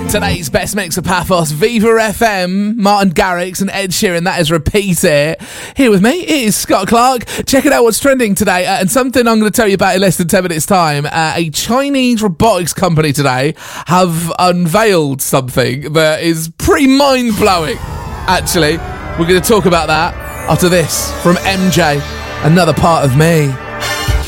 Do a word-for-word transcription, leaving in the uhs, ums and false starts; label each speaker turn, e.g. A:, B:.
A: Today's best mix of Paphos, Viva F M, Martin Garrix and Ed Sheeran. That is Repeat It. Here with me, it is Scott Clark. Checking out what's trending today, uh, and something I'm going to tell you about in less than ten minutes time. Uh, a Chinese robotics company today have unveiled something that is pretty mind-blowing, actually. We're going to talk about that after this from M J, Another Part of Me.